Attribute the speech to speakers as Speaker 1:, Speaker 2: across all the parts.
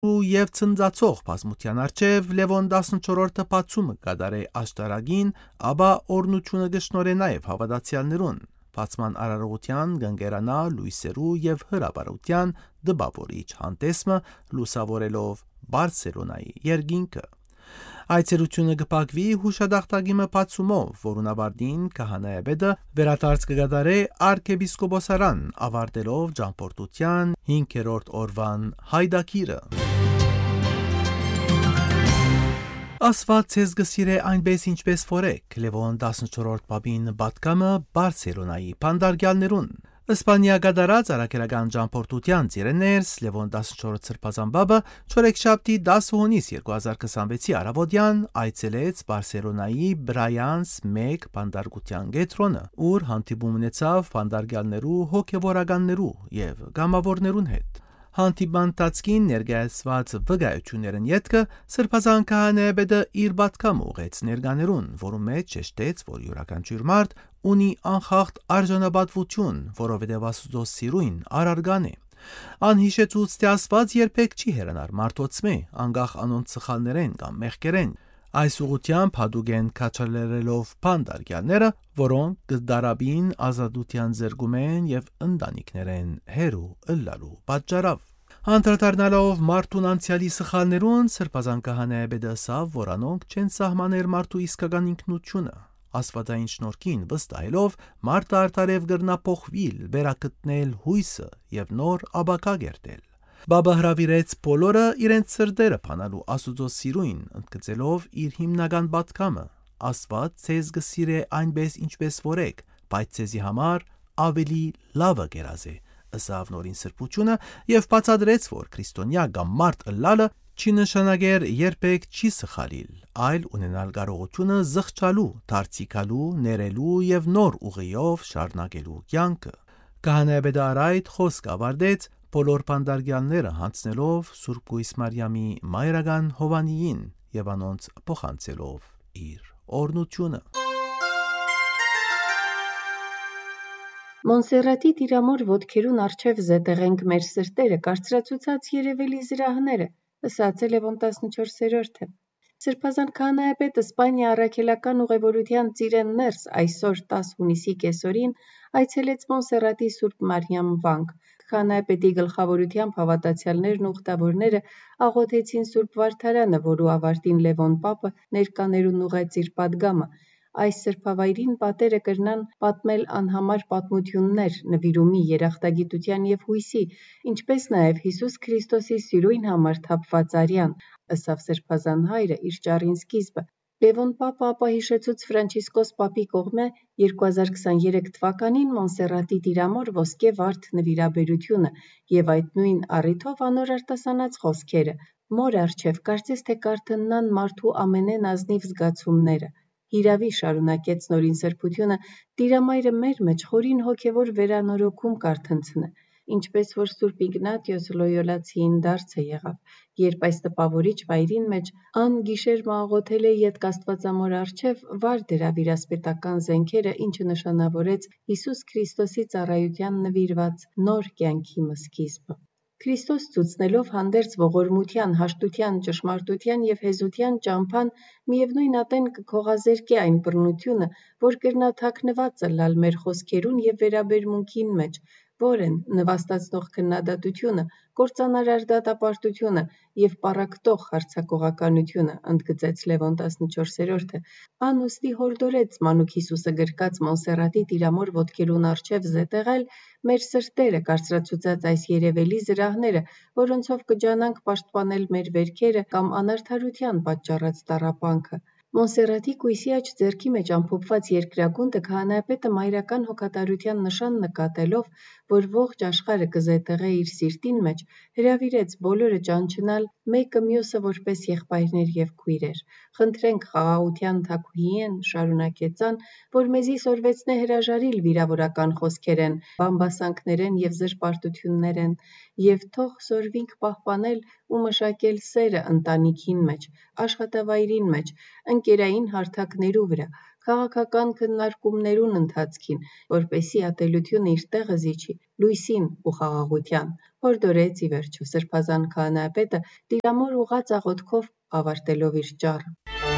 Speaker 1: և ցնծացող բազմության առջև Լևոն 14-ը բացումը կդարե աշտարակին, ապա օրնությունը կշնորհե նաև հավատացյալներուն, բացման արարողության կընկերանա լույսերու և հրապարության դպավորիչ հանդեսմը լուսավորելով Բարսելոնայի երկինքը։ Այցելությունը կփակվի հուշադաղտագիմը բացումով, որուն ավարտին քահանայապետը վերադարձ կկատարե arքեպիսկոպոսարան, ավարտելով ճամփորդության 5-րդ օրվան հայդակիրը։ Աստված ձեզ կսիրե այնպես ինչպես որեք Լևոն 14 պապին պատգամը Բարսելոնայի փանդարգյալներուն։ Իսպանիա կատարած առաքելական ճամփորդության ծիրեներս Լևոն 14 սրբազան պապը չորեքշաբթի 10 հունիս 2026-ի առավոտյան այցելեց Բարսելոնայի Բրայանս 1 փանդարգության կենտրոնը, ուր հանդիպում ունեցավ փանդարգյալներու, հոգևորականներու և գամավորներուն հետ։ Հանդիպման ընթացքին ներկայացված վկայություններն ետքը սրբազան քահանայապետը իր պատգամը ուղեց ներկաներուն, որում մեջ շեշտեց, որ յուրաքանչյուր մարդ ունի անխախտ արժանապատվություն, որովհետև Աստծո սիրուն առարգան է։ Ան հիշեցուց, թե Աստված երբեք չի հեռանար մարդոցմե, անկախ անոնց սխալներեն կամ մեղքերեն։ Այս ուղղությամբ հատուկ են քաջալերելով փանդարգյալները, որոնք կդարաբին ազատության զրկումեն և ընտանիքներեն հեռու ըլլալու պատճառով։ Անդրադառնալով մարդուն անցյալի սխալներուն, սրբազան քահանայապետը ասավ, որ անոնք չեն սահմաներ մարդու իսկական ինքնությունը։ Աստվածային շնորհքին վստահելով մարդը արդարև կրնա փոխվել, վերագտնել հույսը և նոր ապագա կերտել։ Բաբը հրավիրեց բոլորը իրենց սրտերը բանալու Աստուծո սիրուն, ընդգծելով իր հիմնական պատգամը. Աստված ձեզ կսիրե այնպես ինչպես որեք, բայց ձեզի համար ավելի լավը կերազե, ըսավ նորին սրբությունը և բացատրեց, որ քրիստոնյա կամ մարդ ըլլալը չի նշանակեր երբեք չի սխալիլ, այլ ունենալ կարողությունը զղջալու, դարձիկալու, ներելու և նոր ուղիով շարունակելու կյանքը։ Քահանայապետը առայդ խոսք ավարտեց բոլոր փանդարգյալները հանձնելով Սուրբ Կույս Մարիամի մայրական Հովանիին և անոնց փոխանցելով իր օրհնությունը։
Speaker 2: Մոնսերրատի տիրամոր ոտքերուն առջև զետեղենք մեր սրտերը կարծրացուցած երևելի զրահները, ըսած է Լևոն 14-րդը։ Սրբազան քահանայապետ Իսպանիա առաքելական ուղևորության ծիրեններս այսօր 10 հունիսի կեսօրին այցելեց Մոնսերրատի Սուրբ Մարիամ վանք։ Քահանայապետի գլխավորությամբ հավատացյալներն ու ուխտավորները աղոթեցին Սուրբ Վարդարանը, որու ավարտին Լևոն պապը ներկաներուն ուղեց իր պատգամը։ Այս սրբավայրին պատերը կրնան պատմել անհամար պատմություններ նվիրումի, երախտագիտության և հույսի, ինչպես նաև Հիսուս Քրիստոսի սիրույն համար թափված արյան, ըսավ սրբազան հայրը իր ճառին սկիզբը։ Լևոն պապը ապա հիշեցուց Ֆրանչիսկոս պապի կողմէ 2023 թվականին Մոնսերրատի տիրամոր ոսկե վարդ նվիրաբերությունը և այդ նույն առիթով անոր արտասանած խոսքերը. «Մոր առջև կարծես թե կարթննան մարդու ամենեն ազնիվ զգացումները»։ Հիրավի, շարունակեց նորին սրբությունը, Տիրամայրը մեր մեջ խորին հոգևոր վերանորոգում կարթնցնե, ինչպես որ Սուրբ Իգնատիոս Լոյոլացիին դարձը եղավ, երբ այս տպավորիչ վայրին մեջ ան գիշեր մը աղոթել է ետք Աստվածամոր առջև, վար դրավ իր ասպետական զենքերը, ինչը նշանավորեց Հիսուս Քրիստոսի ծառայության նվիրված նոր կյանքի մը սկիզբը։ Քրիստոս ցուցնելով հանդերձ ողորմության, հաշտության, ճշմարտության և հեզության ճամփան միևնույն ատեն կքողազերկե այն բռնությունը, որ կրնա թաքնված ըլլալ մեր խոսքերուն և վերաբերմունքին մեջ, որ են նվաստացնող քննադատությունը, կործանարար դատապարտությունը և պառակտող հարձակողականությունը, ընդգծեց Լևոն 14-րդը։ Ան ուստի հորդորեց մանուկ Հիսուսը գրկած Մոնսերրատի տիրամոր ոտքերուն առջև զետեղել մեր սրտերը կարծրացուցած այս երևելի զրահները, որոնցով կջանանք պաշտպանել մեր վերքերը կամ անարդարության պատճառած տառապանքը։ Մոնսերրատի կույսի աջ ձեռքի մեջ ամփոփված երկրագունդը քահանայապետը մայրական հոգատարության նշան նկատելով, որ ողջ աշխարհը կզետեղե իր սիրտին մեջ, հրավիրեց բոլորը ճանչնալ մեկը մյուսը որպես եղբայրներ և քույրեր։ Խնդրենք խաղաղության թագուհիեն, շարունակեց ան, որ մեզի սորվեցնե հրաժարիլ վիրավորական խոսքերեն, բամբասանքներեն և զրպարտություններեն, և թող սորվինք պահպանել ու մշակել սերը ընտանիքին մեջ, աշխատավայրին մեջ, ընկերային հարթակներու վրա, քաղաքական քննարկումներուն ընթացքին, որպեսզի ատելությունը իր տեղը զիջի լույսին ու խաղաղության, հորդորեց ի վերջո սրբազան քահանայապետը տիրամոր ուղղած աղոթքով ավարտելով իր ճառը։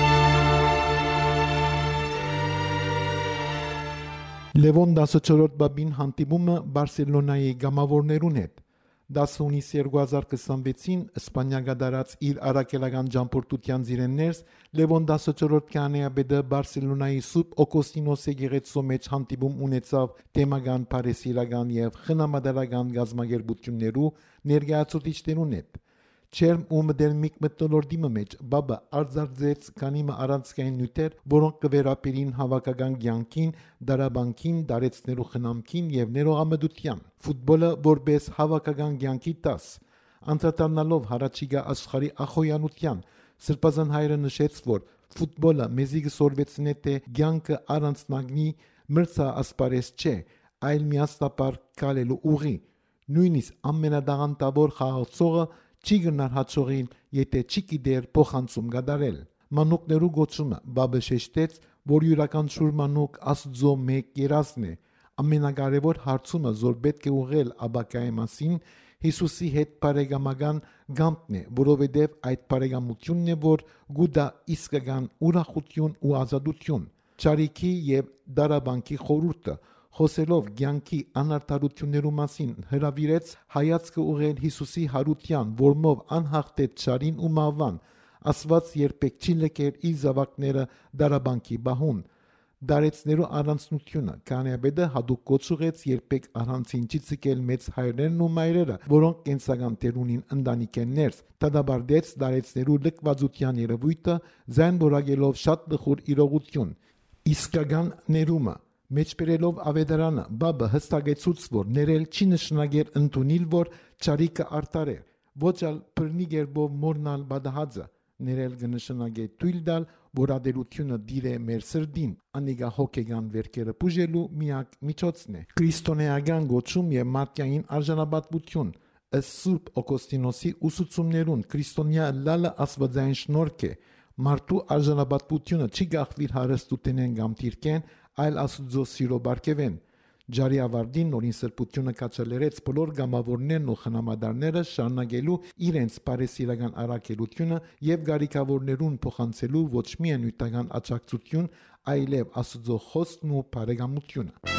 Speaker 3: Լևոն 14-րդ բաբին հանդիպումը Բարսելոնայի գամավորներուն հետ 10 հունիս 2026-ին Իսպանիա գդարած իր առաքելական ճամփորդության զիրեններս Լևոն 14-րդ քահանայապետը Բարսելոնայի Սուրբ Օգոստինոս եկեղեցու մեջ հանդիպում ունեցավ թեմական բարեսիրական եւ խնամադարական գազագերբություններու ներկայացուցիչներուն հետ։ Չերմ ու մդելմիկ մտնոլորտի մեջ բաբը արձարձեց քանիմը առանցքային նյութեր, որոնք կվերապերին հավաքական կյանքին, դարաբանքին, դարեցներու խնամքին եւ ներողամտության։ Ֆուտբոլը որպես հավաքական կյանքի տաս, անդրադառնալով հարաճիգա աշխարհի ախոյանության, Սրբազան հայրը նշեց, որ ֆուտբոլը մեզի գսորվեցնե թե կյանքը առանց նագնի մրցա ասպարես չէ, այլ միասնապար կալելու ուղի։ Նույնիսկ ամենադաղանտավոր խաղացողը չի գնար հաջողին, եթե չի գիտեր փոխանցում գդարել։ Մանուկներու գոչումը բաբը շեշտեց, որ յուրաքանչյուր մանուկ Աստծո մեկ երազն է։ Ամենակարևոր հարցումը, որ պետք է ուղղել աբակայի մասին, Հիսուսի հետ բարեկամական գամտն է, որովհետև այդ բարեկամությունն է, որ գուտա իսկական ուրախություն ու ազատություն։ Չարիքի եւ դարաբանքի խորհուրդը խոսելով կյանքի անարդարություններու մասին հրավիրեց հայացքը ուղղել Հիսուսի հարության, որմով անհաղթեց չարին ու մահվան, Աստված երբեք չի լքեր իր զավակները դարաբանքի բահուն։ Դարեցներու առանցնությունը քահանայապետը հատուկ կոչ ուղեց երբեք առանցին չի ցկել մեծ հայրերն ու մայրերը, որոնք կենսական տեր ունին ընտանիքներս, դադարեցրեց դարեցներու լքվածության երևույթը, զայն որակելով շատ լխուր իրողություն։ Իսկական ներումը մեջբերելով ավետարանը բաբը հստակեցուց, որ ներել չի նշանակեր ընդունել, որ չարիքը արդար է, ոչ ալ բռնի գերբով մորնալ բադահածը, ներել կնշանակե թույլ տալ, որ ադելությունը դիր է մեր սրդին, անիկա հոգեգան վերքերը բուժելու միակ միջոցն է։ Քրիստոնեական գոչում եւ մարդկային արժանապատվություն ըստ Սուրբ Օգոստինոսի ուսուցումներուն քրիստոնյա լալը աստվածային շնորհք է։ Մարդու արժանապատվությունը չի գախվիր հարստութենեն կամ թիրքեն, այլ Աստծո սիրո բարգևեն։ Ջարի ավարտին նորին սրբությունը կաչալերեց բոլոր գամավորներն ու խնամադարները շարունակելու իրենց բարեսիրական առաքելությունը եւ գարիկավորներուն փոխանցելու ոչ միայն նյութական աջակցություն, այլև Աստծո խոսքն ու բարեկամությունը։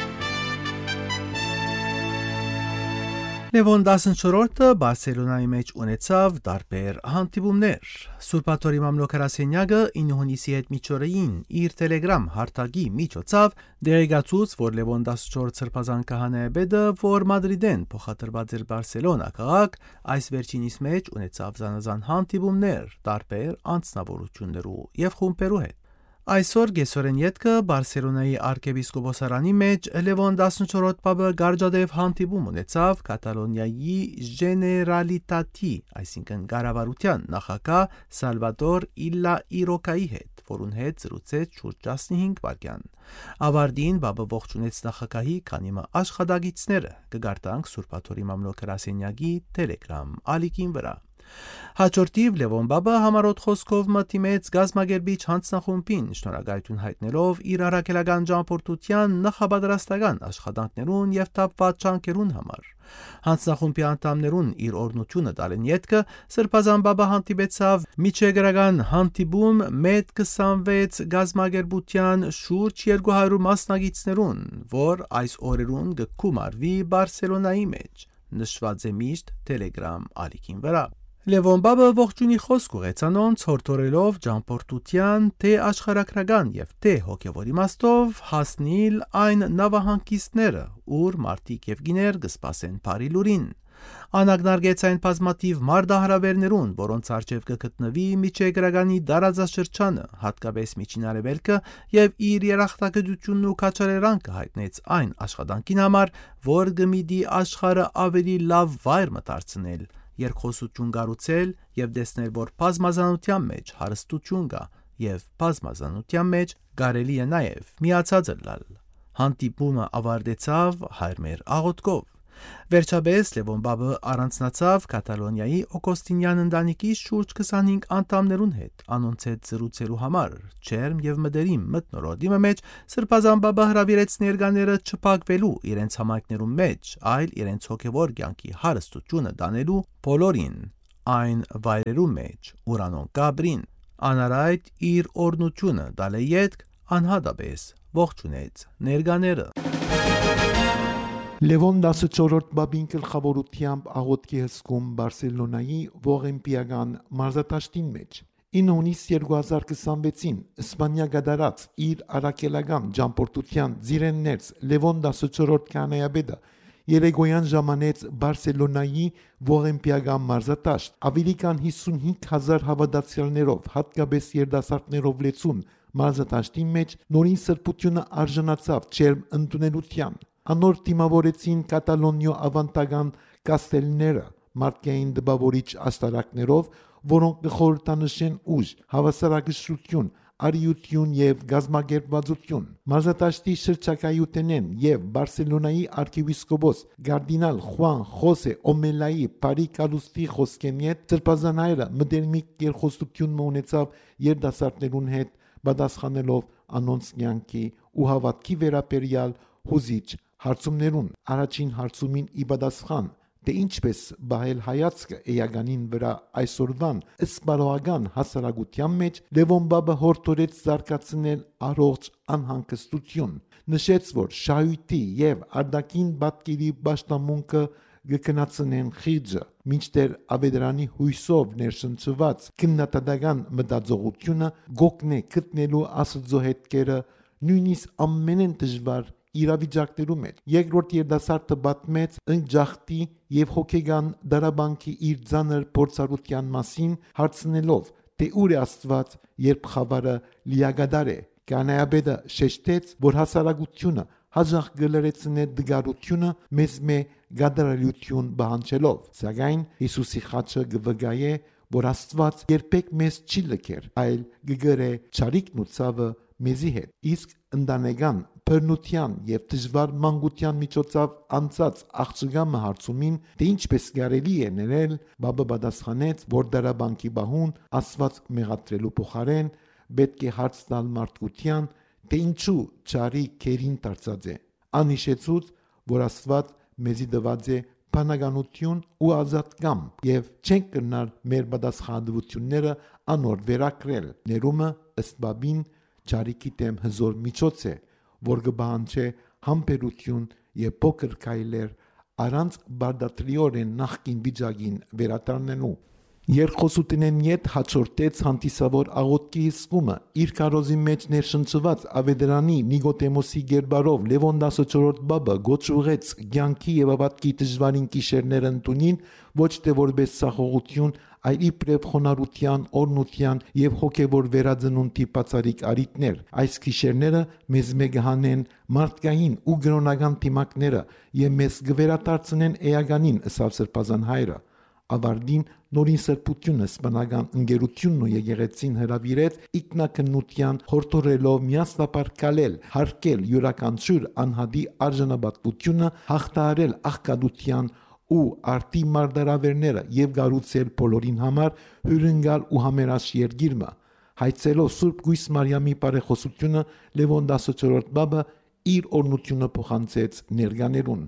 Speaker 1: Լևոն 14-ը Բարսելոնայի մեջ ունեցավ տարբեր հանդիպումներ։ Սուրբաթորի մամլոք-հրասենյակը 9 հունիսի հետ միջօրեին իր Telegram հարթակի միջոցով դերեկացուց, որ Լևոն 14 սրբազան քահանայապետը, որ Մադրիդեն փոխադրված էր Բարսելոնա քաղաք, այս վերջինիս մեջ ունեցավ զանազան հանդիպումներ տարբեր անձնավորություններու եւ խումբերու հետ։ Այսօր գեսորեն ետքը Բարսելոնայի arczepiskopոսարանի մեջ Լևոն 14 պապը գարջադեվ հանդիպում ունեցավ Կատալոնիայի Ժեներալիտատի, այսինքն կառավարության նախագահ Սալվադոր Իլլա Իրոկայի հետ, որուն հետ զրուցեց շուրջ 15 վայրկյան։ Ավարտին պապը ողջունեց նախագահի քանիմը աշխատակիցները, կգարտանք Սուրբաթորի մամլոք-հրասենյակի Telegram ալիքին վրա։ Հաջորդիվ Լևոն պապը համառոտ խոսքով մտիմեց գազմագերբիչ հանձնախումբին շնորհակալություն հայտնելով իր առաքելական ճամփորդության նախապատրաստական աշխատանքներուն եւ թափված ջանքերուն համար։ Հանձնախումբի անդամներուն իր օրհնությունը տալեն յետքը սրբազան պապը հանդիպեցավ միջեգրական հանդիպում մեծ 26 գազմագերբության շուրջ 200 մասնագետներուն, որ այս օրերուն գկումարվի Բարսելոնայի մեջ, նշված է միշտ Telegram ալիքին վրա։ Լևոն պապը ողջունի խոսք ուղեց անոնց հորդորելով ճամփորդության թե աշխարհակրական եւ թե հոգեվոր իմաստով հասնիլ այն նավահանգիստները, ուր մարդիկ եւ գիներ կսպասեն բարի լուրին։ Անագնարգեց այն բազմաթիվ մարդահրավերներուն, որոնց արժեվ կգտնվի միջեգրականի դարաձաշրջանը, հատկապես Միջին Արևելքը, եւ իր երախտագիտությունն ու քաջալերանքը հայտնեց այն աշխատանքին համար, որ գմիդի աշխարհը ավելի լավ վայր մտածնել, երկխոսություն կառուցել եւ տեսնել, որ բազմազանության մեջ հարստություն կա եւ բազմազանության մեջ կարելի է նաեւ միացած լալ։ Հանդիպումը ավարտեցավ հայր մեր աղոթքով։ Վերջապես Լևոն Բաբը առանձնացավ Կատալոնիայի Օգոստինյան ընտանիքի շուրջ 25 անդամներուն հետ անոնց հետ զրուցելու համար ջերմ եւ մտերիմ մթնոլորտի մեջ Սրբազան Բաբը հրավիրեց ներկաները չփակվելու իրենց համայնքներում մեջ, այլ իրենց հոգեվոր կյանքի հարստությունը դանելու բոլորին այն վայրերում մեջ ուրանոն Գաբրին անարայտ իր օրնությունը դալե յետք անհադաբես ողջունեց ներկաները
Speaker 3: Լևոն 14-րդ Բաբին գլխավորությամբ աղոթքի հսկում Բարսելոնայի ողեմպիական մարզադաշտին մեջ 9 հունիս 2026-ին Իսպանիա գդարած իր արաքելական ճամփորդության ձիրեններց Լևոն 14-րդ կանայաբեդը երեկոյան ժամանեց Բարսելոնայի ողեմպիական մարզադաշտ ավելի քան 55,000 հավատացյալներով հատկապես երիտասարդներով լեցուն մարզադաշտի մեջ նորին սրբությունը արժանացավ ջերմ ընդունելության Անոր թիմավորեցին Կատալոնիո ավանդական կաստելները մարդկային դպավորիչ աստարակներով, որոնք կխորհրդանշեն ուժ, հավասարակշռություն, արիություն եւ գազམ་ակերպվածություն։ Մարզադաշտի շրջակայութենեն եւ Բարսելոնայի arcivescopos Կարդինալ Խուան Խոսե Օմելայի Բարի Կալուստի խոսքենիդ Սրբազանայրը մդերմիկ գերխոսություն ունեցավ երդասարտներուն հետ պատասխանելով անոնց կյանքի ու հավատքի վերաբերյալ հուզիչ հարցումներուն առաջին հարցումին ի պատասխան թե ինչպես բահել հայացքը էականին վրա այսօրվան սպարողական հասարակության մեջ Լևոն Բաբը հորդորեց զարգացնել առողջ անհանգստություն նշեց որ շահույթի եւ արտաքին պատկերի պաշտամունքը գկնացնեն խիճը մինչդեռ ավետարանի հույսով ներշնչված քննադատական մտածողությունը գոկնե գտնելու աստծո հետքերը նույնիսկ ամենեն դժվար իրավիճակներում մեջ երկրորդ երդասարտը պատմեց ընջախտի եւ հոգեգան դարաբանքի իր ցաներ փորձառության մասին հարցնելով թե ուր է Աստված երբ խավարը լիագադար է կանայաբեդը շեշտեց որ հասարակությունը հաջող գլերեցնե դգարությունը մեզ մե գադարալություն բանջելով սակայն Հիսուսի խաչը գվգայե որ Աստված երբեք մեզ չի լքեր այլ գգրե ճարիքն ու ցավը մեզի հետ իսկ ընդանեկան բռնության եւ դժվար մանկության միջոցով անցած աղջկամը հարցումին թե ինչպես կարելի է ներել Բաբը պատասխանեց որ դարաբանկի բահուն Աստված մեղադրելու փոխարեն պետք է հարց տալ մարդկության թե ինչու ճարի քերին դարձած է անհիշեցուց որ Աստված մեզի տված է բանականություն ու ազատկամ եւ չենք կրնար մեր պատասխանատվությունները անոր վերակրել ներումը ըստ Բաբին ճարիքի դեմ հզոր միջոց է որ կբանջե համբերություն եւ փոքր քայլեր առանց բարդատրիորեն նախկին վիճակին վերադառնալու Երկխոսությունեն յետ հաջորդեց հանդիսավոր աղոթքի հսկումը իր կարոզի մեջ ներշնչված ավետարանի Նիկոդեմոսի գերբարով Լևոն 14-րդ Բաբը գոչուղեց կյանքի եւ ավատքի դժվարին գիշերներ ընդունին ոչ թե որպես սախողություն այլ իբրև խոնարհության, օրնության եւ հոգեվոր վերածնունդի բացառիկ արիտներ այս գիշերները մեզ մեգհանեն մարդկային ու գրոնական թիմակները եւ մեզ գվերադարձնեն էականին ըսավ Սրբազան հայրը ավարտին նորին սրբությունը սպանական ընկերությունն ու եկեղեցին հրավիրեց ինքնակնության հորդորելով միասնապար կալել հարկել յուրաքանչյուր անհատի արժանապատվությունը հաղթահարել աղքատության ու արտի մարդարավերները եւ գառուցել բոլորին համար հյուրընկալ ու համերաշխ երկիրը հայցելով Սուրբ Գույս Մարիամի բարեխոսությունը Լևոն 14-րդ Բաբը իր օրնությունը փոխանցեց ներկաներուն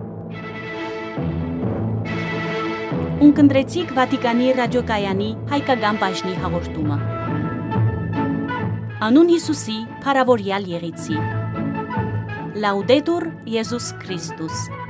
Speaker 4: Ունկնդրեցիք Վատիկանի ռադիոկայանի հայկական բաժնի հաղորդումը Անուն Հիսուսի փառավորյալ եղեցի Լաուդետուր Եզուս Քրիստոս